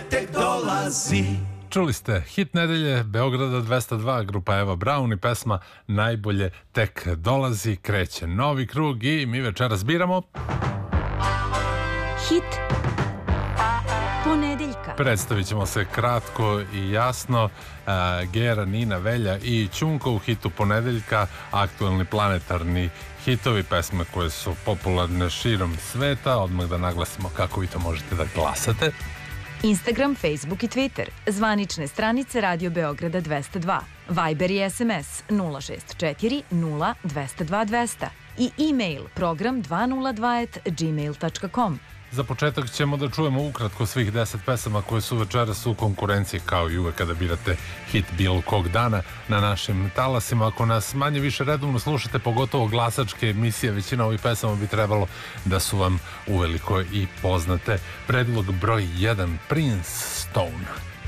tek dolazi. Čuli ste hit nedelje Beograda 202, grupa Eva Braun i pesma Najbolje tek dolazi. Kreće novi krug i mi večeras biramo hit ponedeljka. Predstavit ćemo se kratko i jasno. Gera, Nina, Velja i Ćunko u hitu ponedeljka. Aktuelni planetarni hitovi, pesme koje su popularne širom sveta. Odmah da naglasimo kako vi to možete da glasate. Instagram, Facebook i Twitter. Zvanične stranice Radio Beograda 202. Viber i SMS 064 0 202 200. I e-mail program 202@gmail.com. Za početak ćemo da čujemo ukratko svih 10 pesama koje su večeras u konkurenciji, kao i uvek kada birate hit bilo kog dana na našim talasima. Ako nas manje više redovno slušate, pogotovo glasačke emisije, većina ovih pesama bi trebalo da su vam uveliko i poznate. Predlog broj 1, Prince Stone.